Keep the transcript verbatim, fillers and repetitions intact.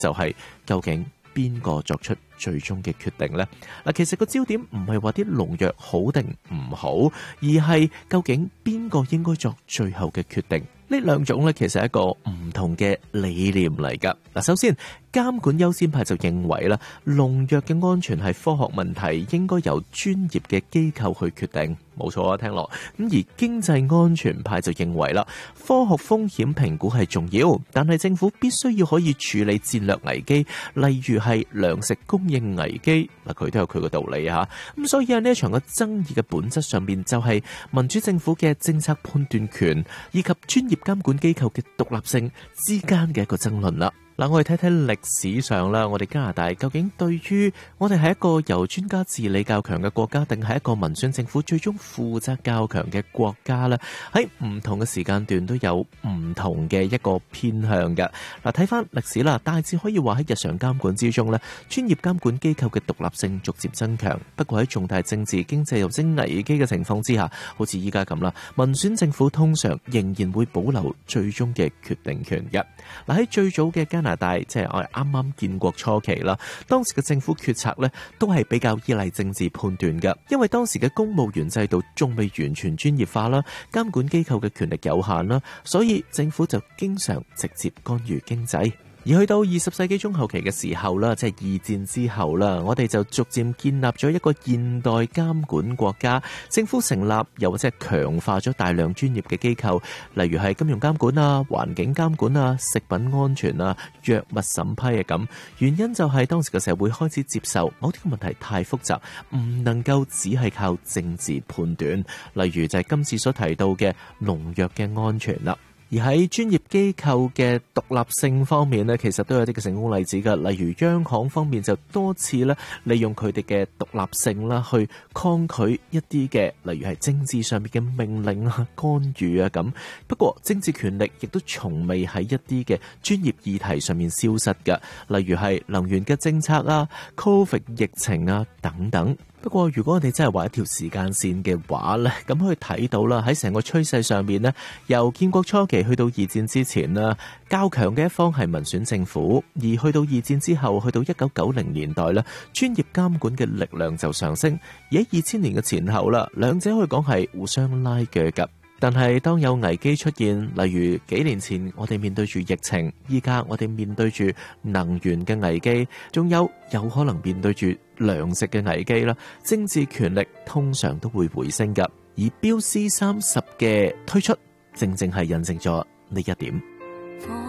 就係究竟邊個作出最終嘅決定呢？嗱，其實個焦點唔係話啲農藥好定唔好，而係究竟邊個應該作最後嘅決定。呢兩種咧，其實係一個唔同嘅理念嚟噶。嗱，首先監管優先派就認為啦，農藥嘅安全係科學問題，應該由專業嘅機構去決定。冇錯啊，聽落。咁而經濟安全派就認為啦，科學風險評估係重要，但係政府必須要可以處理戰略危機，例如係糧食供應危機。嗱，佢都有佢個道理吓。咁所以喺呢一場嘅爭議嘅本質上邊，就係民主政府嘅政策判斷權以及專業監管機構嘅獨立性之間嘅一個爭論啦。嗱，我哋睇睇歷史上啦，我哋加拿大究竟對於我哋係一個由專家治理較強嘅國家，定係一個民選政府最終負責較強嘅國家呢？喺唔同嘅時間段都有唔同嘅一個偏向嘅。嗱，睇翻歷史啦，大致可以話喺日常監管之中呢，專業監管機構嘅獨立性逐漸增強。不過喺重大政治經濟又或者危機嘅情況之下，好似依家咁啦，民選政府通常仍然會保留最終嘅決定權嘅。嗱，喺最早嘅加拿大，即係我哋啱啱建國初期啦，當時嘅政府決策呢都係比較依賴政治判斷嘅，因為當時嘅公務員制度仲未完全專業化啦，監管機構嘅權力有限啦，所以政府就經常直接干預經濟。而去到二十世紀中後期嘅時候啦，即係二戰之後啦，我哋就逐漸建立咗一個現代監管國家，政府成立又或者係強化咗大量專業嘅機構，例如係金融監管啊、環境監管啊、食品安全啊、藥物審批啊咁。原因就係當時嘅社會開始接受某啲嘅問題太複雜，唔能夠只係靠政治判斷，例如就係今次所提到嘅農藥嘅安全啦。而喺專業機構嘅獨立性方面呢，其實都有啲嘅成功例子㗎。例如央行方面就多次咧利用佢哋嘅獨立性啦，去抗拒一啲嘅，例如係政治上面嘅命令啊、干預啊咁。不過政治權力亦都從未喺一啲嘅專業議題上面消失㗎，例如係能源嘅政策啊、Covid 疫情啊等等。不過如果我哋真係畫一條時間線嘅話呢，咁可以睇到啦，喺成個趨勢上面呢，由建國初期去到二戰之前啦，較強嘅一方係民選政府，而去到二戰之後，去到一九九零年代啦，專業監管嘅力量就上升，而喺二千年嘅前後啦，兩者可以講係互相拉鋸㗎。但係當有危機出現，例如幾年前我哋面對住疫情，依家我哋面對住能源嘅危機，仲有有可能面對住糧食嘅危機啦，政治權力通常都會回升㗎。而標 C 三十嘅推出，正正係印證咗呢一點。